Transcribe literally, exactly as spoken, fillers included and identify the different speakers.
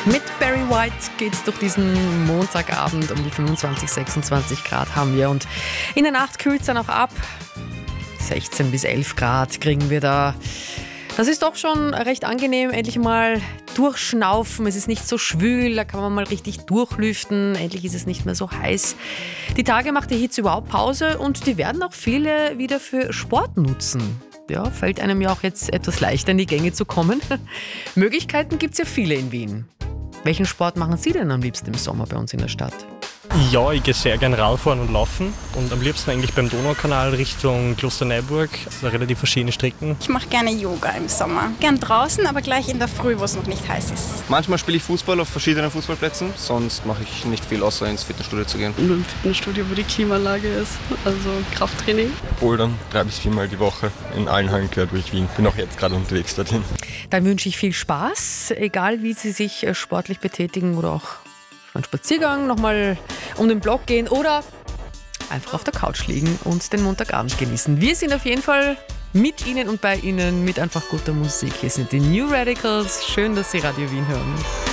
Speaker 1: Mit Barry White geht's durch diesen Montagabend. Um die fünfundzwanzig, sechsundzwanzig Grad haben wir. Und in der Nacht kühlt es dann auch ab. sechzehn bis elf Grad kriegen wir da. Das ist doch schon recht angenehm. Endlich mal durchschnaufen. Es ist nicht so schwül, da kann man mal richtig durchlüften. Endlich ist es nicht mehr so heiß. Die Tage macht die Hitze überhaupt Pause und die werden auch viele wieder für Sport nutzen. Ja, fällt einem ja auch jetzt etwas leichter in die Gänge zu kommen. Möglichkeiten gibt es ja viele in Wien. Welchen Sport machen Sie denn am liebsten im Sommer bei uns in der Stadt?
Speaker 2: Ja, ich gehe sehr gern Radfahren und laufen und am liebsten eigentlich beim Donaukanal Richtung Klosterneuburg. Das sind relativ verschiedene Strecken.
Speaker 3: Ich mache gerne Yoga im Sommer. Gern draußen, aber gleich in der Früh, wo es noch nicht heiß ist.
Speaker 4: Manchmal spiele ich Fußball auf verschiedenen Fußballplätzen, sonst mache ich nicht viel, außer ins Fitnessstudio zu gehen.
Speaker 5: Nur im Fitnessstudio, wo die Klimaanlage ist, also Krafttraining.
Speaker 6: Bouldern drei bis viermal die Woche in allen Hallen quer durch Wien. Bin auch jetzt gerade unterwegs dorthin.
Speaker 1: Dann wünsche ich viel Spaß, egal wie Sie sich sportlich betätigen oder auch einen Spaziergang, nochmal um den Block gehen oder einfach auf der Couch liegen und den Montagabend genießen. Wir sind auf jeden Fall mit Ihnen und bei Ihnen mit einfach guter Musik. Hier sind die New Radicals. Schön, dass Sie Radio Wien hören.